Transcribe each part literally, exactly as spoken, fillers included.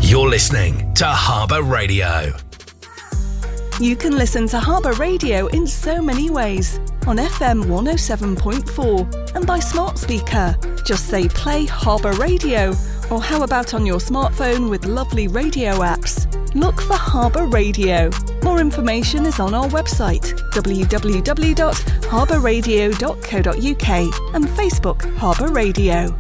You're listening to Harbour Radio. You can listen to Harbour Radio in so many ways. On F M one oh seven point four and by smart speaker. Just say play Harbour Radio. Or how about on your smartphone with lovely radio apps? Look for Harbour Radio. More information is on our website, w w w dot harbour radio dot co dot u k, and Facebook Harbour Radio.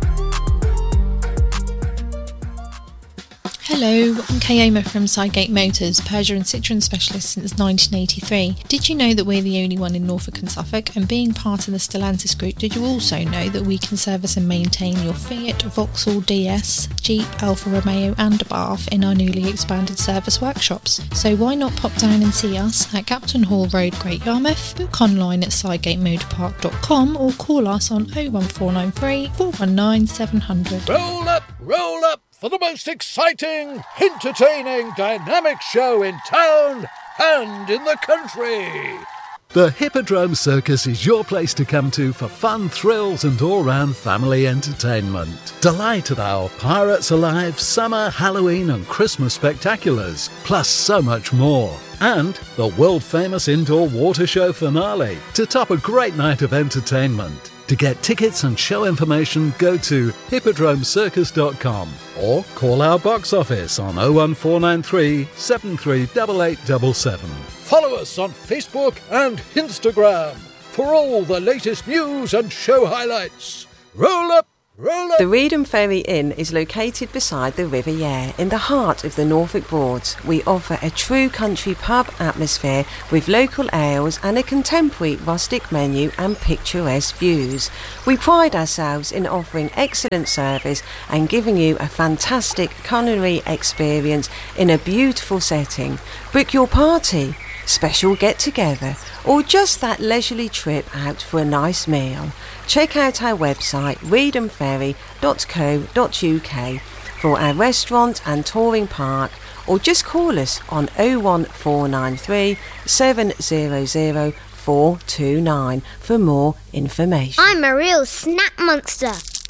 Hello, I'm Kay Omer from Sidegate Motors, Peugeot and Citroën specialist since nineteen eighty-three. Did you know that we're the only one in Norfolk and Suffolk? And being part of the Stellantis group, did you also know that we can service and maintain your Fiat, Vauxhall D S, Jeep, Alfa Romeo and Abarth in our newly expanded service workshops? So why not pop down and see us at Captain Hall Road, Great Yarmouth, book online at sidegate motor park dot com or call us on oh one four nine three, four one nine, seven hundred. Roll up, roll up for the most exciting, entertaining, dynamic show in town and in the country. The Hippodrome Circus is your place to come to for fun, thrills and all-round family entertainment. Delight at our Pirates Alive, Summer, Halloween and Christmas spectaculars, plus so much more. And the world-famous indoor water show finale to top a great night of entertainment. To get tickets and show information, go to hippodrome circus dot com or call our box office on oh one four nine three, seven three eight eight seven seven. Follow us on Facebook and Instagram for all the latest news and show highlights. Roll up, roll up. The Reedham Ferry Inn is located beside the River Yare in the heart of the Norfolk Broads. We offer a true country pub atmosphere with local ales and a contemporary rustic menu and picturesque views. We pride ourselves in offering excellent service and giving you a fantastic culinary experience in a beautiful setting. Book your party, special get-together, or just that leisurely trip out for a nice meal. Check out our website reedham ferry dot co dot u k for our restaurant and touring park, or just call us on oh one four nine three, seven hundred, four two nine for more information. I'm a real snack monster.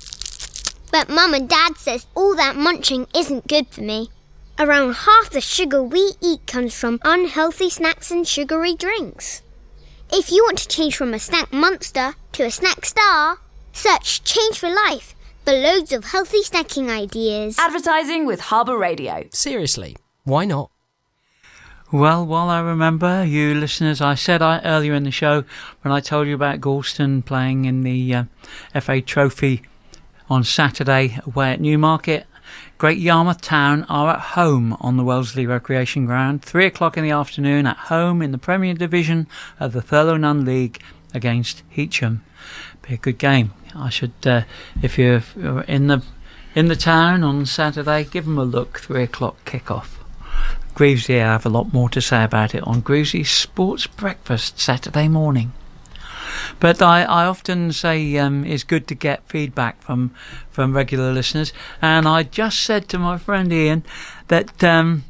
But Mum and Dad says all that munching isn't good for me. Around half the sugar we eat comes from unhealthy snacks and sugary drinks. If you want to change from a snack monster to a snack star, search Change for Life for loads of healthy snacking ideas. Advertising with Harbour Radio. Seriously, why not? Well, while I remember you listeners, I said I, earlier in the show when I told you about Galston playing in the uh, F A Trophy on Saturday away at Newmarket, Great Yarmouth Town are at home on the Wellesley Recreation Ground, three o'clock in the afternoon at home in the Premier Division of the Thurlow Nunn League against Heacham. Be a good game. I should, uh, if you're in the in the town on Saturday, give them a look. Three o'clock kickoff. Greavesy have a lot more to say about it on Greavesy's Sports Breakfast Saturday morning. But I, I often say um, it's good to get feedback from, from regular listeners, and I just said to my friend Ian that um,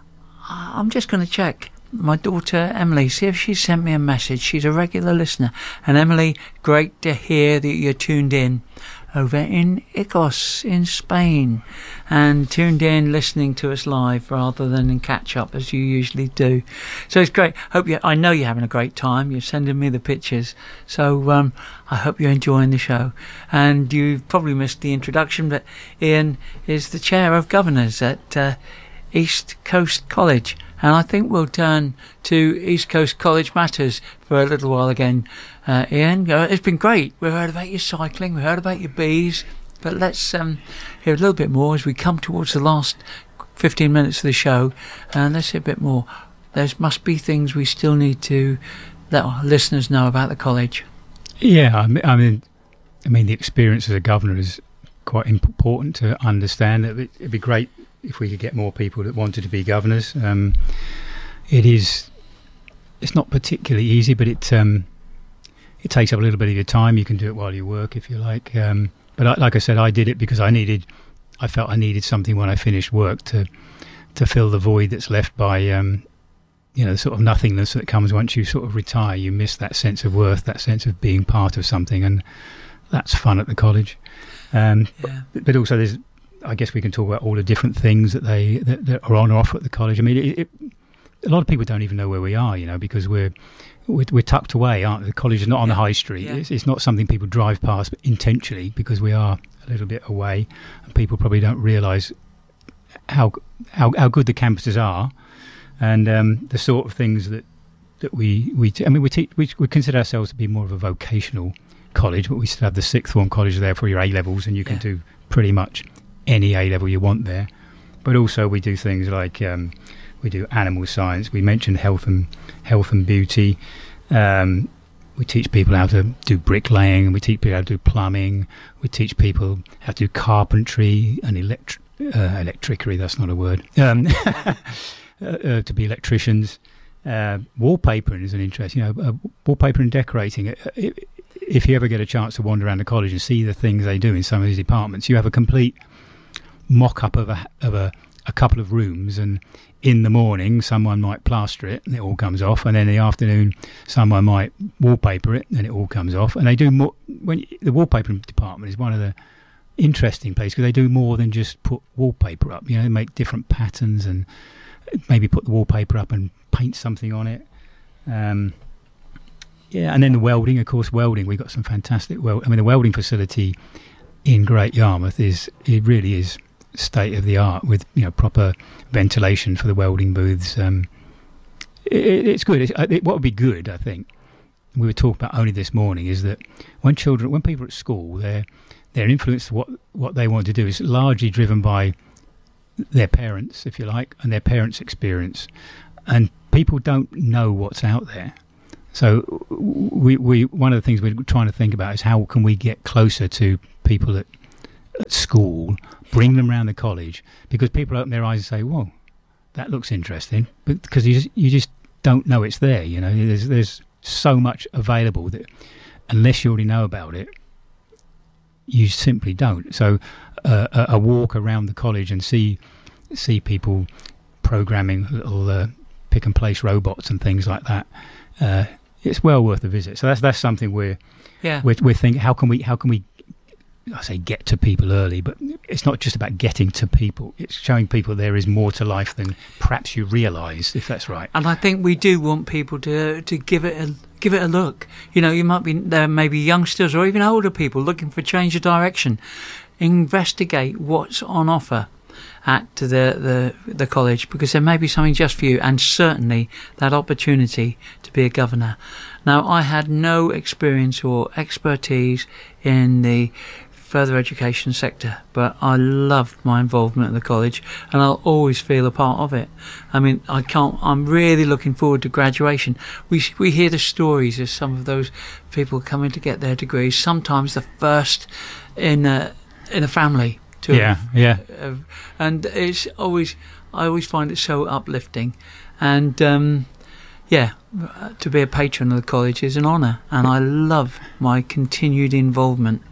I'm just going to check my daughter Emily, see if she sent me a message. She's a regular listener, and Emily, great to hear that you're tuned in over in Icos in Spain, and tuned in listening to us live rather than in catch up as you usually do. So it's great. Hope you I know you're having a great time. You're sending me the pictures, so um, I hope you're enjoying the show. And you've probably missed the introduction, but Ian is the chair of governors at uh, East Coast College, and I think we'll turn to East Coast College matters for a little while again. Uh, Ian, uh, it's been great. We heard about your cycling, we heard about your bees, but let's um, hear a little bit more as we come towards the last fifteen minutes of the show, and let's hear a bit more. There must be things we still need to let our listeners know about the college. Yeah, I mean, I mean, I mean the experience as a governor is quite important to understand. It'd, it'd be great if we could get more people that wanted to be governors. Um, it is, it's not particularly easy, but it um, it takes up a little bit of your time. You can do it while you work, if you like. Um, but I, like I said, I did it because I needed, I felt I needed something when I finished work to to fill the void that's left by, um, you know, the sort of nothingness that comes once you sort of retire. You miss that sense of worth, that sense of being part of something, and that's fun at the college. Um, yeah. but, but also there's I guess we can talk about all the different things that they that, that are on or offer at the college. I mean, it, it, a lot of people don't even know where we are, you know, because we're we're, we're tucked away, aren't we? The college is not on yeah. the high street. Yeah. It's, it's not something people drive past intentionally, because we are a little bit away, and people probably don't realise how how how good the campuses are, and um, the sort of things that that we we t- I mean we, te- we we consider ourselves to be more of a vocational college, but we still have the sixth form college there for your A levels, and you can yeah. do pretty much any A level you want there. But also we do things like um, we do animal science. We mentioned health and health and beauty. Um, we teach people how to do bricklaying. We teach people how to do plumbing. We teach people how to do carpentry and electric uh, electricity. That's not a word. Um, uh, uh, to be electricians. Uh, wallpapering is an interest. You know, uh, wallpaper and decorating. It, it, if you ever get a chance to wander around the college and see the things they do in some of these departments, you have a complete mock-up of a of a, a couple of rooms, and in the morning someone might plaster it and it all comes off, and then in the afternoon someone might wallpaper it and it all comes off. And they do more. When the wallpapering department is one of the interesting places, because they do more than just put wallpaper up. You know, they make different patterns and maybe put the wallpaper up and paint something on it. Um, yeah, and then the welding, of course, welding. We've got some fantastic weld. I mean, the welding facility in Great Yarmouth is it really is state of the art, with, you know, proper ventilation for the welding booths. Um, it, it's good. It's, it, what would be good, I think, we were talking about only this morning, is that when children, when people are at school, their their influence to what what they want to do is largely driven by their parents, if you like, and their parents' experience, and people don't know what's out there. So we we one of the things we're trying to think about is how can we get closer to people at, at school, bring them around the college, because people open their eyes and say, "Whoa, that looks interesting," but because you just, you just don't know it's there. You know, there's there's so much available that unless you already know about it, you simply don't. So uh, a, a walk around the college and see see people programming little uh, pick and place robots and things like that. Uh, it's well worth a visit. So that's that's something we're yeah we're, we're thinking. How can we how can we I say get to people early, but it's not just about getting to people. It's showing people there is more to life than perhaps you realise, if that's right. And I think we do want people to to give it a give it a look. You know, you might be there, maybe youngsters or even older people looking for change of direction. Investigate what's on offer at the, the the college, because there may be something just for you, and certainly that opportunity to be a governor. Now, I had no experience or expertise in the further education sector, but I loved my involvement at the college, and I'll always feel a part of it. I mean, I can't. I'm really looking forward to graduation. We we hear the stories of some of those people coming to get their degrees. Sometimes the first in a in a family. To yeah, have, yeah, uh, and it's always I always find it so uplifting, and um, yeah, to be a patron of the college is an honour, and I love my continued involvement.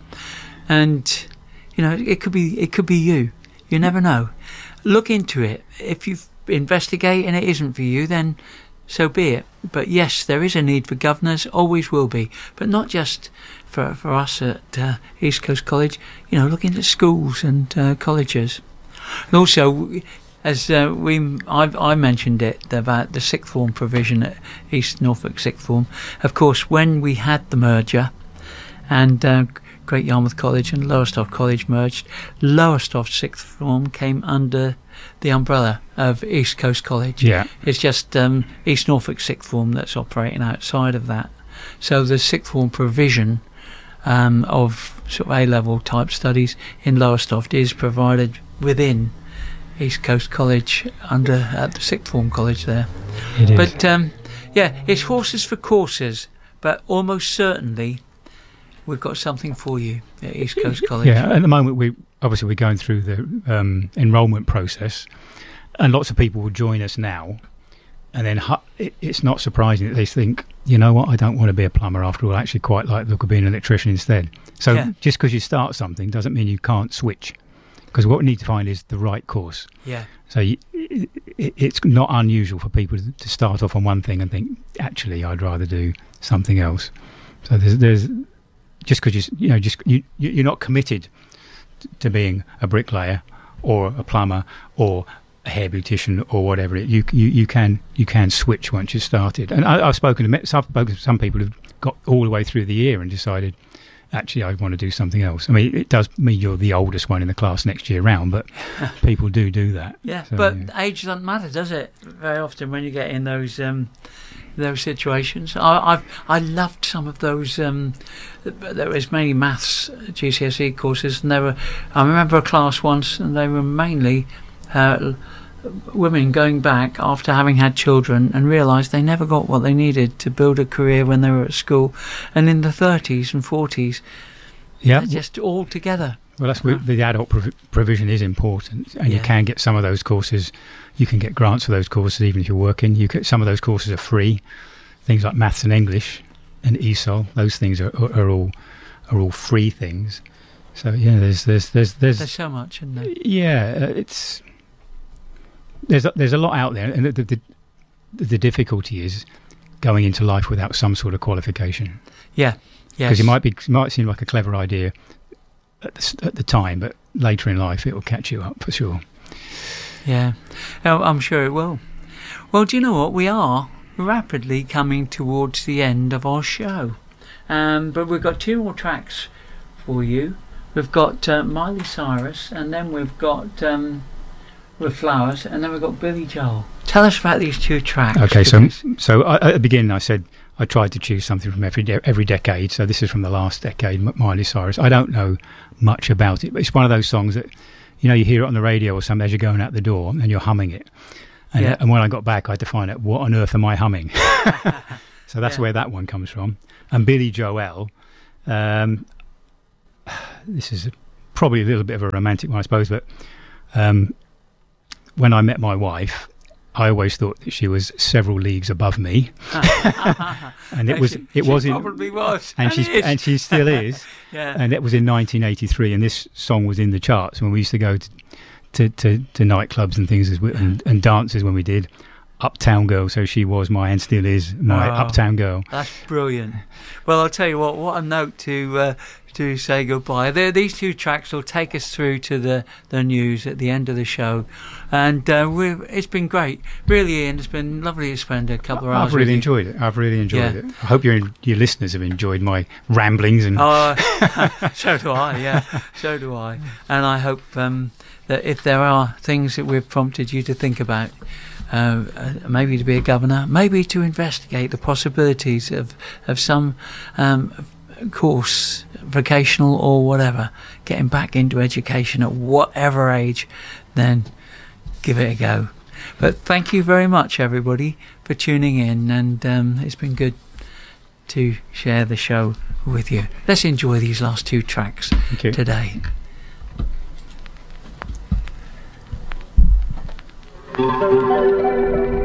And you know, it could be it could be you. You never know. Look into it. If you investigate and it isn't for you, then so be it. But yes, there is a need for governors, always will be, but not just for for us at uh, East Coast College. You know, looking at schools and uh, colleges, and also, as uh, we I, I mentioned it about the sixth form provision at East Norfolk Sixth Form. Of course, when we had the merger, and uh, Great Yarmouth College and Lowestoft College merged, Lowestoft Sixth Form came under the umbrella of East Coast College. Yeah, it's just um, East Norfolk Sixth Form that's operating outside of that. So the sixth form provision um, of sort of A-level type studies in Lowestoft is provided within East Coast College under at the sixth form college there. It is. But um, yeah, it's horses for courses, but almost certainly we've got something for you at East Coast College. Yeah, at the moment we obviously we're going through the um, enrolment process, and lots of people will join us now, and then hu- it, it's not surprising that they think, you know what, I don't want to be a plumber after all. I actually quite like the look of being an electrician instead. So yeah. Just because you start something doesn't mean you can't switch, because what we need to find is the right course. Yeah. So you, it, it, it's not unusual for people to start off on one thing and think, actually, I'd rather do something else. So there's there's just because you you know just you you're not committed to being a bricklayer or a plumber or a hair beautician or whatever. It, you, you you can you can switch once you've started. And I, I've spoken to some, spoken to some people who've got all the way through the year and decided, actually, I want to do something else. I mean, it does mean you're the oldest one in the class next year round, but people do do that. Yeah, so, but yeah. age doesn't matter, does it? Very often when you get in those um, those situations, I, I've I loved some of those. Um, there was mainly maths G C S E courses, and there were. I remember a class once, and they were mainly uh, women going back after having had children and realised they never got what they needed to build a career when they were at school, and in the thirties and forties, yeah, just all together. Well, that's where the adult prov- provision is important, and Yeah. you can get some of those courses. You can get grants for those courses even if you're working. You get some of those courses are free. Things like maths and English and E S O L, those things are, are, are all are all free things. So yeah, there's there's there's there's, There's so much, isn't there? yeah, uh, it's there's a, there's a lot out there, and the, the the the difficulty is going into life without some sort of qualification. Yeah, yes. Because it might be it might seem like a clever idea at the, s- at the time, but later in life it will catch you up for sure. Yeah, oh, I'm sure it will. Well, do you know what? We are rapidly coming towards the end of our show. Um, but we've got two more tracks for you. We've got uh, Miley Cyrus, and then we've got um, with Flowers, and then we've got Billy Joel. Tell us about these two tracks. Okay, so because- so I, at the beginning I said I tried to choose something from every de- every decade. So this is from the last decade, M- Miley Cyrus. I don't know much about it, but it's one of those songs that, you know, you hear it on the radio or something as you're going out the door and you're humming it. And, Yeah. and when I got back, I had to find out what on earth am I humming. So that's Yeah. where that one comes from. And Billy Joel, um, this is probably a little bit of a romantic one, I suppose, but um, when I met my wife, I always thought that she was several leagues above me, and it was She- it she was in, probably was, and and she's is. and she still is, Yeah. and it was in nineteen eighty-three, and this song was in the charts when we used to go to to, to, to nightclubs and things as we, and, and dances when we did. Uptown Girl, so she was my and still is my Wow. Uptown Girl. That's brilliant. Well, I'll tell you what, what a note to uh, to say goodbye. There, these two tracks will take us through to the, the news at the end of the show. And uh, we've, it's been great. Really, Ian, it's been lovely to spend a couple of hours I've really with you. enjoyed it. I've really enjoyed Yeah. it. I hope your your listeners have enjoyed my ramblings and Oh, so do I, yeah. So do I. And I hope um, that if there are things that we've prompted you to think about, Uh, uh, maybe to be a governor, maybe to investigate the possibilities of of some um, course, vocational or whatever, getting back into education at whatever age, then give it a go. But thank you very much, everybody, for tuning in, and um, it's been good to share the show with you. Let's enjoy these last two tracks today. Thank you.